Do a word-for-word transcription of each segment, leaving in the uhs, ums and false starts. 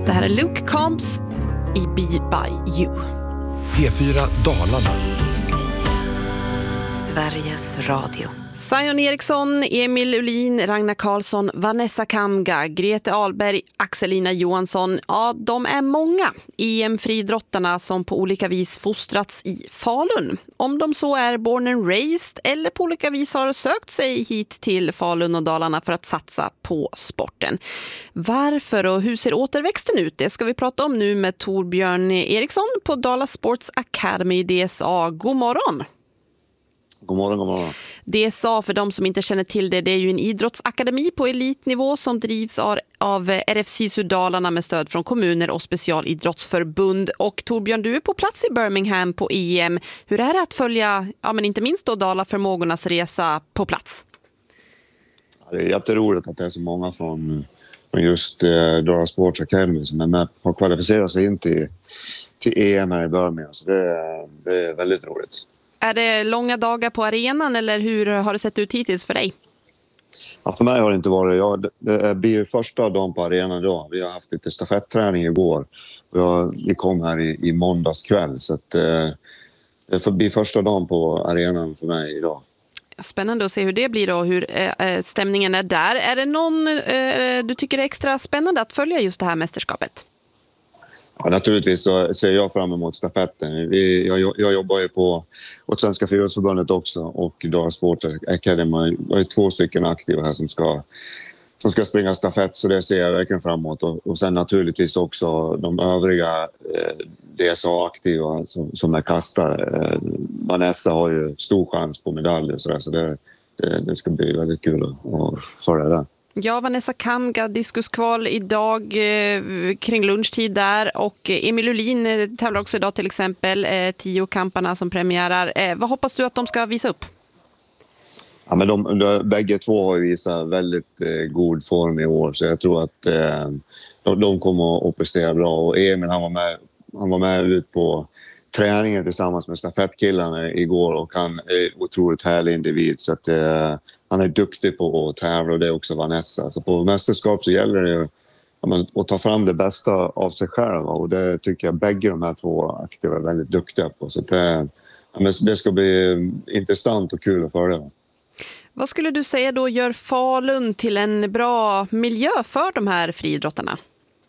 Det här är Luke Combs i Be By You. P fyra Dalarna. Sveriges Radio. Zion Eriksson, Emil Ullin, Ragnar Karlsson, Vanessa Kamga, Grete Ahlberg, Axelina Johansson. Ja, de är många E M-friidrottarna som på olika vis fostrats i Falun. Om de så är born and raised eller på olika vis har sökt sig hit till Falun och Dalarna för att satsa på sporten. Varför och hur ser återväxten ut? Det ska vi prata om nu med Torbjörn Eriksson på Dala Sports Academy D S A. God morgon! God morgon, god morgon. D S A, för de som inte känner till det, det är ju en idrottsakademi på elitnivå som drivs av R F C Dalarna med stöd från kommuner och specialidrottsförbund. Och Torbjörn, du är på plats i Birmingham på E M. Hur är det att följa, ja men inte minst då Dala förmågornas resa på plats? Ja, det är jätteroligt att det är så många från, från just eh, Dala Sports Academy som är med och kvalificerar sig in till, till E M här i Birmingham. Så det, det är väldigt roligt. Är det långa dagar på arenan eller hur har det sett ut hittills för dig? Ja, för mig har det inte varit. Ja, det blir första dagen på arenan idag. Vi har haft lite stafetträning igår. Jag, vi kom här i, i måndags kväll så att, eh, det får bli första dagen på arenan för mig idag. Spännande att se hur det blir då, hur eh, stämningen är där. Är det någon eh, du tycker är extra spännande att följa just det här mästerskapet? Ja, naturligtvis så ser jag fram emot stafetten. Vi, jag, jag jobbar ju på åt Svenska friidrottsförbundet också och Dala Sports Academy. Jag är två stycken aktiva här som ska, som ska springa stafett, så det ser jag verkligen fram emot. Och, och sen naturligtvis också de övriga eh, D S A-aktiva som, som är kastare. Eh, Vanessa har ju stor chans på medalj och så där, så det, det, det ska bli väldigt kul att, att följa det. Ja, Vanessa Kamga, diskuskval idag eh, kring lunchtid där, och Emil Ullin eh, tävlar också idag till exempel, eh, tio kamparna som premiärar. Eh, vad hoppas du att de ska visa upp? Ja, men de, de, bägge två har ju visat väldigt eh, god form i år, så jag tror att eh, de, de kommer att prestera bra. Och Emil, han var med, han var med ut på träningen tillsammans med stafettkillarna igår och han är otroligt härlig individ, så att eh, han är duktig på att tävla, och det är också Vanessa. Så på mästerskap så gäller det ju ja, att ta fram det bästa av sig själv, och det tycker jag bägge de här två aktiva är väldigt duktiga på. Så det, ja, det ska bli intressant och kul att följa. Vad skulle du säga då gör Falun till en bra miljö för de här friidrottarna?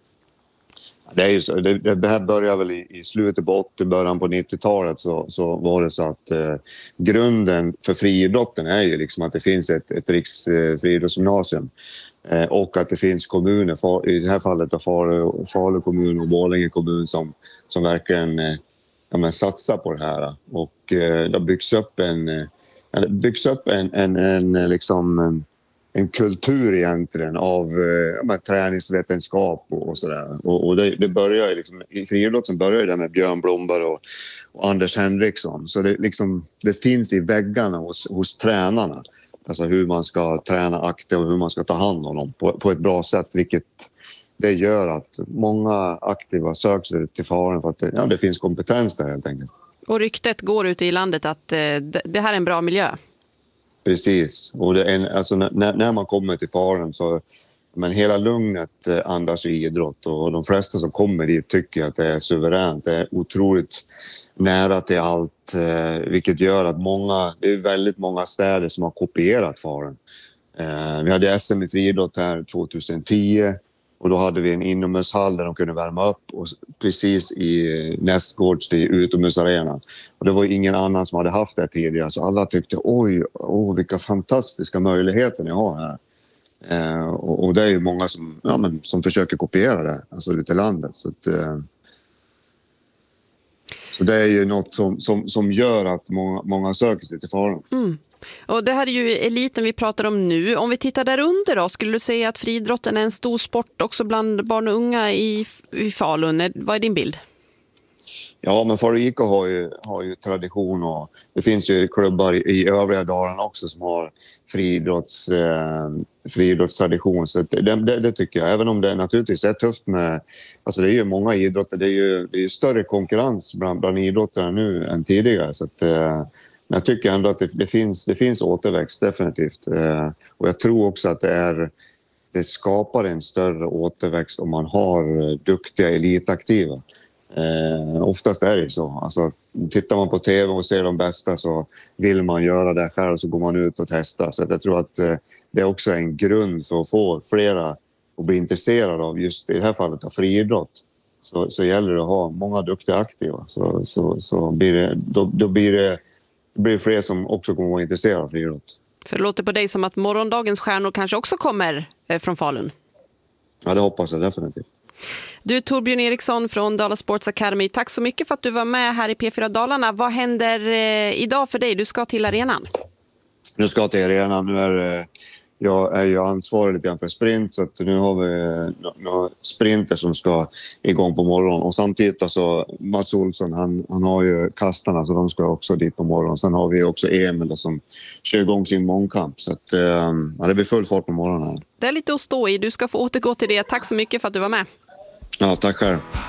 Det, är ju så, det, det här började väl i, i slutet på åttio, början på nittiotalet så, så var det så att eh, grunden för friidrotten är ju liksom att det finns ett, ett riksfriidrottsgymnasium eh, och att det finns kommuner, för, i det här fallet då Falu, Falu kommun och Borlänge kommun som, som verkligen eh, ja, men satsar på det här, och eh, det byggs upp en, eh, det byggs upp en, en, en liksom en, en kultur egentligen av eh, träningsvetenskap och, och sådär. Och, och det, det börjar liksom, i friidrotten börjar det med Björn Blomberg och, och Anders Henriksson. Så det, liksom, det finns i väggarna hos, hos tränarna. Alltså hur man ska träna aktivt och hur man ska ta hand om dem på, på ett bra sätt. Vilket det gör att många aktiva söker sig till Falun för att det, ja, det finns kompetens där helt enkelt. Och ryktet går ut i landet att eh, det här är en bra miljö. Precis, och det är en, alltså när, när man kommer till Falun så men hela lugnet andas i idrott, och de flesta som kommer dit tycker att det är suveränt, det är otroligt nära till allt, eh, vilket gör att många, det är väldigt många städer som har kopierat Falun. Eh, vi hade S M i friidrott här tjugohundratio och då hade vi en inomhushall där de kunde värma upp, och precis i nästgårds till utomhusarenan. Och det var ingen annan som hade haft det tidigare, så alla tyckte oj, oj vilka fantastiska möjligheter ni har här. Eh, och, och det är ju många som, ja, men, som försöker kopiera det, alltså ute i landet. Så, att, eh, så det är ju något som, som, som gör att många, många söker sig till Falun. Mm. Och det här är ju eliten vi pratar om nu. Om vi tittar där under då, skulle du säga att friidrotten är en stor sport också bland barn och unga i, i Falun? Vad är din bild? Ja, men Falu I K har ju, har ju tradition, och det finns ju klubbar i, i övriga Dalarna också som har friidrotts, eh, friidrottstradition. Så det, det, det tycker jag, även om det naturligtvis är tufft med, alltså det är ju många idrotter, det är ju, det är ju större konkurrens bland, bland idrotterna nu än tidigare, så att eh, men jag tycker ändå att det, det, finns, det finns återväxt definitivt. Eh, och jag tror också att det är det skapar en större återväxt om man har duktiga elitaktiva. Eh, oftast är det så. Alltså, tittar man på tv och ser de bästa så vill man göra det själv, så går man ut och testar. Så jag tror att eh, det är också en grund för att få flera att bli intresserade av just i det här fallet av friidrott. Så, så gäller det att ha många duktiga aktiva. Så, så, så blir det, då, då blir det, det blir fler som också kommer att vara intresserade av friidrott. Så det låter på dig som att morgondagens stjärnor kanske också kommer eh, från Falun? Ja, det hoppas jag definitivt. Du, Torbjörn Eriksson från Dala Sports Academy, tack så mycket för att du var med här i P fyra Dalarna. Vad händer eh, idag för dig? Du ska till arenan. Nu ska jag till arenan. Nu är, eh, jag är ju ansvarig lite grann för sprint, så att nu har vi eh, några sprinter som ska igång på morgonen. Och samtidigt alltså, Mats Olsson, han, han har ju kastarna, så de ska också dit på morgonen. Sen har vi också Emil då, som kör igång sin mångkamp. Så att, eh, ja, det blir full fart på morgonen här. Det är lite att stå i. Du ska få återgå till det. Tack så mycket för att du var med. Ja, tack själv.